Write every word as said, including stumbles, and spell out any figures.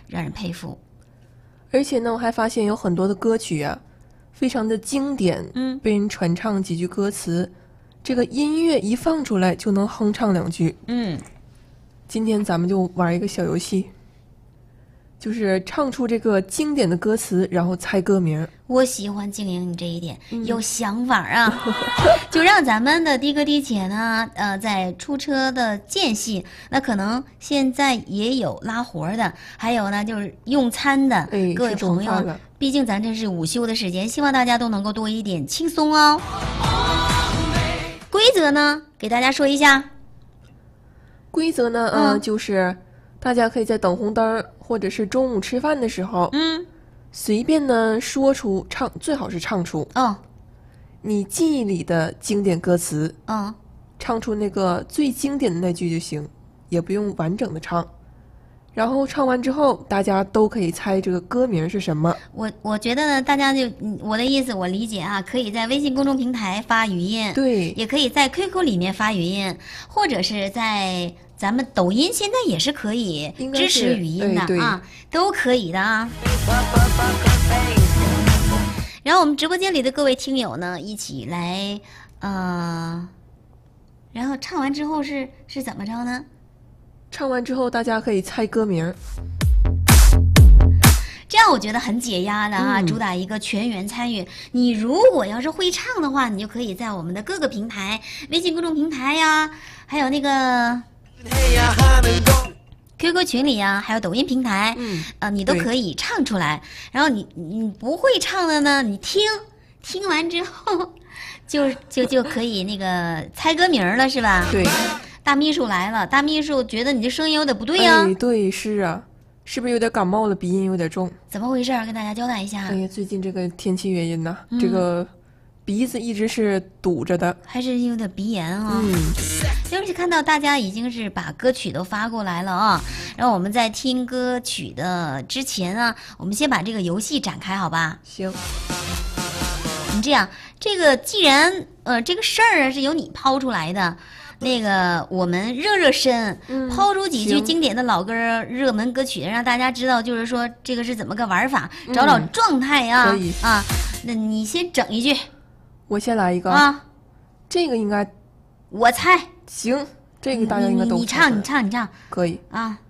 让人佩服。 而且呢，我还发现有很多的歌曲啊，非常的经典， 嗯， 被人传唱几句歌词，这个音乐一放出来就能哼唱两句。 嗯， 今天咱们就玩一个小游戏，就是唱出这个经典的歌词，然后猜歌名。 我喜欢精灵你这一点， 嗯、 有想法啊！就让咱们的的哥的姐呢，呃，在出车的间隙，那可能现在也有拉活的，还有呢就是用餐的、 哎、 各位朋友，毕竟咱这是午休的时间，希望大家都能够多一点轻松哦。规则呢，给大家说一下。 规则呢，嗯、呃，就是大家可以在等红灯或者是中午吃饭的时候， 嗯。 随便呢说出唱，最好是唱出哦， 你记忆里的经典歌词， 嗯， 唱出那个最经典的那句就行，也不用完整的唱。然后唱完之后，大家都可以猜这个歌名是什么。 我我觉得呢，大家就我的意思，我理解啊，可以在微信公众平台发语音， 对， 也可以在 Q Q 里面发语音，或者是在咱们抖音现在也是可以支持语音的啊，都可以的啊。然后我们直播间里的各位听友呢，一起来，呃，然后唱完之后是是怎么着呢？ 唱完之后，大家可以猜歌名， 这样我觉得很解压的啊、嗯！主打一个全员参与。你如果要是会唱的话，你就可以在我们的各个平台，微信公众平台呀，还有那个 Q Q 群里呀，还有抖音平台， 嗯， 呃，你都可以唱出来。然后你你不会唱的呢，你听听完之后，就就就可以那个猜歌名了，是吧？ 对。 大秘书来了，大秘书觉得你的声音有点不对呀、啊哎。对，是啊，是不是有点感冒了？鼻音有点重， 怎么回事？跟大家交代一下。 哎呀，最近这个天气原因呢、 嗯， 这个鼻子一直是堵着的， 还是有点鼻炎啊、哦。 嗯， 就是看到大家已经是把歌曲都发过来了啊，然后我们在听歌曲的之前啊，我们先把这个游戏展开，好吧？ 行。 你这样，这个既然呃这个事儿啊是由你抛出来的。那个，我们热热身， 嗯、 抛出几句经典的老歌、热门歌曲，让大家知道，就是说这个是怎么个玩法， 嗯、 找找状态啊！ 可以啊，那你先整一句， 我先来一个啊， 这个应该我猜行，这个大家应该都你唱，你唱，你唱， 可以啊。